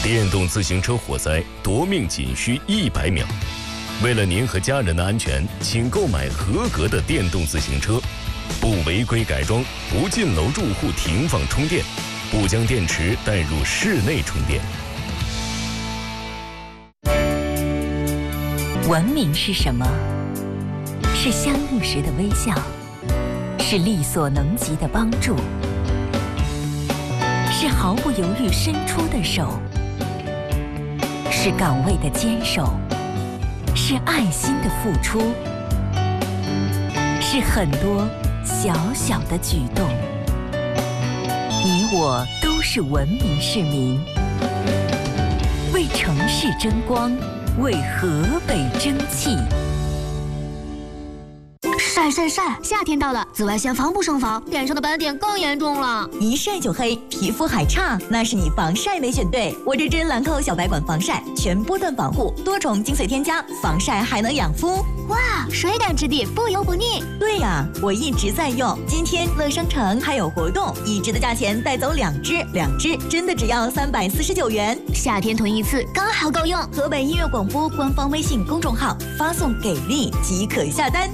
电动自行车火灾夺命仅需100秒。为了您和家人的安全，请购买合格的电动自行车，不违规改装，不进楼住户停放充电，不将电池带入室内充电。 文明是什么？是相遇时的微笑，是力所能及的帮助，是毫不犹豫伸出的手，是岗位的坚守，是爱心的付出，是很多小小的举动。你我都是文明市民，为城市争光，为河北争气。 晒！夏天到了，紫外线防不胜防，脸上的斑点更严重了。 一晒就黑，皮肤还差，那是你防晒没选对。我这支兰蔻小白管防晒，全波段防护，多重精粹添加，防晒还能养肤。 哇，水感质地，不油不腻。 对呀，我一直在用。今天乐商城还有活动，1支的价钱带走2支，2支真的只要349元。 夏天囤一次刚好够用。 河北音乐广播官方微信公众号发送给力即可下单。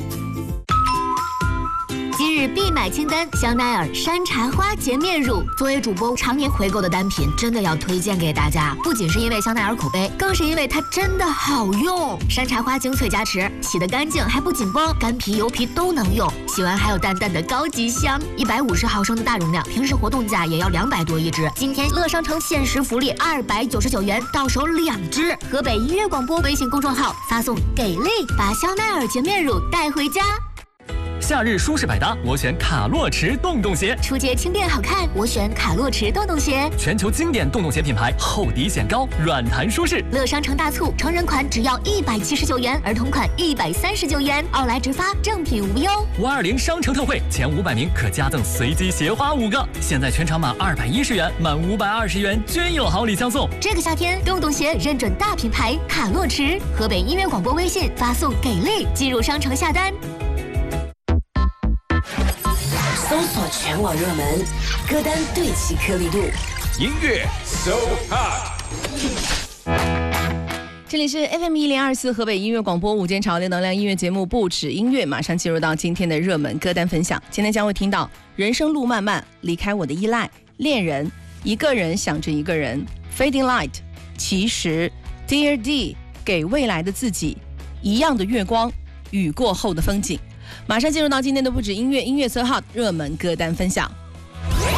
今日必买清单：香奈儿山茶花洁面乳。作为主播常年回购的单品，真的要推荐给大家。不仅是因为香奈儿口碑，更是因为它真的好用。山茶花精粹加持，洗得干净还不紧绷，干皮油皮都能用。洗完还有淡淡的高级香。150毫升的大容量，平时活动价也要200多一支。今天乐商城限时福利299元，到手2支。河北音乐广播微信公众号发送给力，把香奈儿洁面乳带回家。 夏日舒适百搭，我选卡洛驰洞洞鞋。 出街轻便好看，我选卡洛驰洞洞鞋。 全球经典洞洞鞋品牌，厚底显高，软弹舒适。 乐商城大促，成人款只要179元，儿童款139元，奥莱直发，正品无忧。 520商城特惠，前500名可加赠随机鞋花5个。现在全场满210元，满520元均有好礼相送。 这个夏天，洞洞鞋认准大品牌卡洛驰。河北音乐广播微信发送给力，进入商城下单。 搜索全网热门歌单，对齐颗粒度， 音乐 So Hot。 这里是 FM1024河北音乐广播午间潮流能量音乐节目不止音乐，马上进入到今天的热门歌单分享。今天将会听到人生路漫漫，离开我的依赖，恋人，一个人想着一个人， Fading Light， 其实 Dear D， 给未来的自己，一样的月光，雨过后的风景。马上进入到今天的不止音乐 So Hot 热门歌单分享。